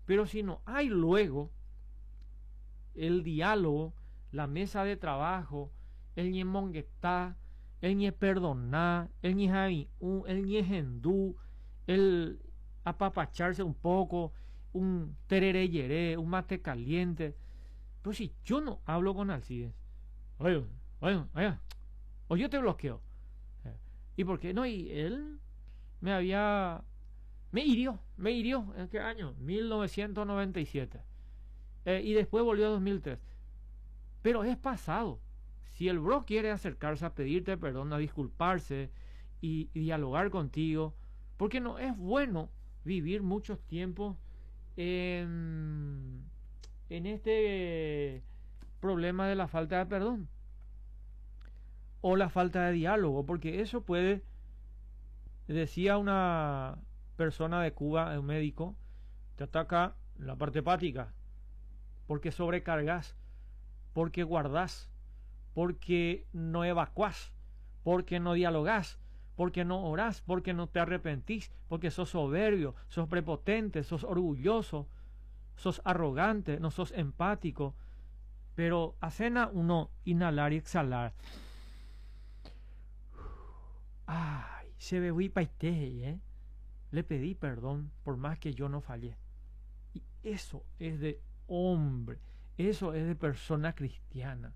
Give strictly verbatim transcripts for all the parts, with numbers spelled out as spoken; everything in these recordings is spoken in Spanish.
Pero si no hay luego el diálogo, la mesa de trabajo, el ñemonguetá, el ñe perdonar, el ñe javi, el ñe gendú, el apapacharse un poco, un terereyeré, un mate caliente. Pues si yo no hablo con Alcides, oye, oye, oye, o yo te bloqueo. ¿Y por qué? No, y él me había... Me hirió, me hirió. ¿En qué año? mil novecientos noventa y siete. Eh, y después volvió a dos mil tres. Pero es pasado. Si el bro quiere acercarse a pedirte perdón, a disculparse y, y dialogar contigo, porque no es bueno vivir muchos tiempos en, en este problema de la falta de perdón o la falta de diálogo, porque eso puede, decía una persona de Cuba, un médico, te ataca la parte hepática porque sobrecargas, porque guardás, porque no evacuás, porque no dialogás, porque no orás, porque no te arrepentís, porque sos soberbio, sos prepotente, sos orgulloso, sos arrogante, no sos empático. Pero hacena uno inhalar y exhalar. Ay, se me fui paité, ¿eh? Le pedí perdón por más que yo no fallé. Y eso es de hombre, eso es de persona cristiana.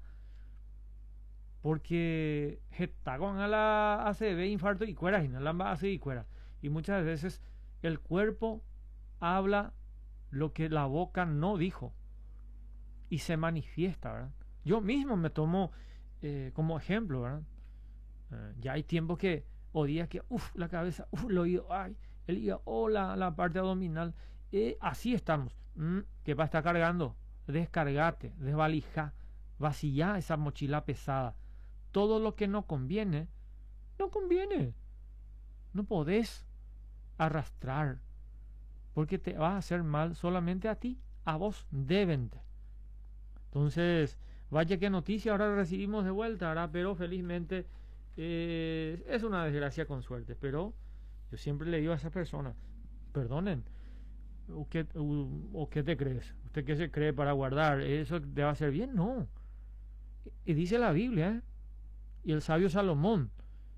Porque getagon a la A C V infarto y cuera, y no la hace y cuera. Y muchas veces el cuerpo habla lo que la boca no dijo y se manifiesta, ¿verdad? Yo mismo me tomo eh, como ejemplo, ¿verdad? Eh, ya hay tiempos que, o días que, uff, la cabeza, uff, el oído, ay, el hígado, o la, la parte abdominal. Eh, así estamos. Mm, ¿Qué va a estar cargando? Descargate, desvalija, vacía esa mochila pesada. Todo lo que no conviene, no conviene. No podés arrastrar, porque te va a hacer mal solamente a ti, a vos debente. Entonces, vaya que noticia ahora recibimos de vuelta, ¿verdad? Pero felizmente eh, es una desgracia con suerte. Pero yo siempre le digo a esa persona, perdonen, ¿o qué, o, o qué te crees? ¿Usted qué se cree para guardar? ¿Eso te va a hacer bien? No. Y dice la Biblia, ¿eh? Y el sabio Salomón,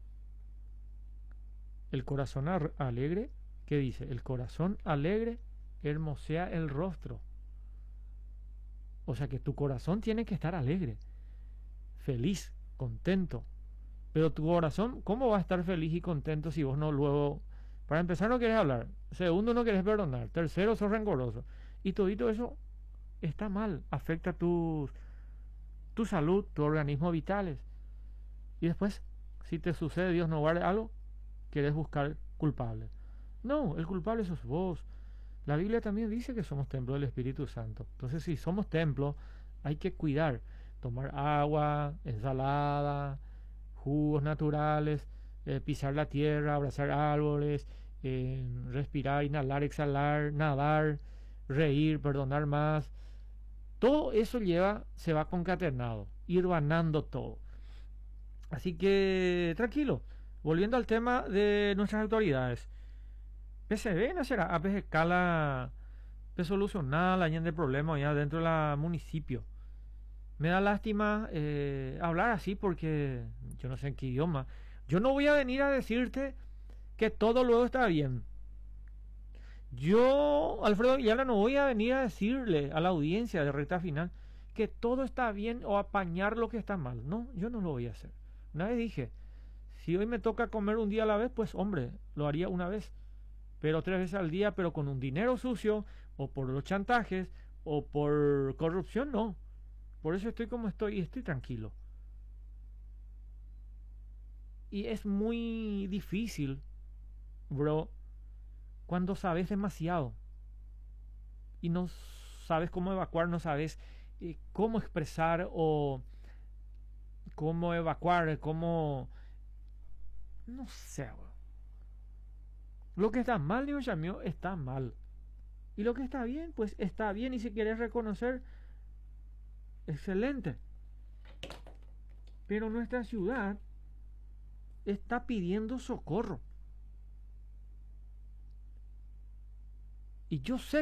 el corazón alegre, ¿qué dice? El corazón alegre hermosea el rostro. O sea que tu corazón tiene que estar alegre, feliz, contento. Pero tu corazón, ¿cómo va a estar feliz y contento si vos no luego... Para empezar no querés hablar, segundo no querés perdonar, tercero sos rencoroso. Y todito eso está mal, afecta tu, tu salud, tu organismo vitales. Y después, si te sucede, Dios no guarde algo, querés buscar culpable. No, el culpable sos vos. La Biblia también dice que somos templo del Espíritu Santo. Entonces, si somos templo, hay que cuidar. Tomar agua, ensalada, jugos naturales, eh, pisar la tierra, abrazar árboles, eh, respirar, inhalar, exhalar, nadar, reír, perdonar más. Todo eso lleva, se va concatenado, ir vanando todo. Así que, tranquilo. Volviendo al tema de nuestras autoridades. P C B no será a veces escala de solucionar la de problemas ya dentro de la municipio. Me da lástima eh, hablar así porque yo no sé en qué idioma. Yo no voy a venir a decirte que todo luego está bien. Yo, Alfredo Villalba, no voy a venir a decirle a la audiencia de Recta Final que todo está bien o apañar lo que está mal. No, yo no lo voy a hacer. Una vez dije, si hoy me toca comer un día a la vez, pues hombre, lo haría una vez. Pero tres veces al día, pero con un dinero sucio, o por los chantajes, o por corrupción, no. Por eso estoy como estoy y estoy tranquilo. Y es muy difícil, bro, cuando sabes demasiado y no sabes cómo evacuar, no sabes eh, cómo expresar o cómo evacuar, cómo... No sé, bro. Lo que está mal, Dios mío, está mal. Y lo que está bien, pues está bien. Y si quieres reconocer, excelente. Pero nuestra ciudad está pidiendo socorro. Y yo sé